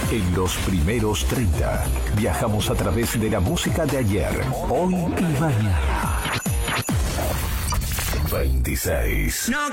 En los primeros 30, viajamos a través de la música de ayer, hoy y mañana. 26. No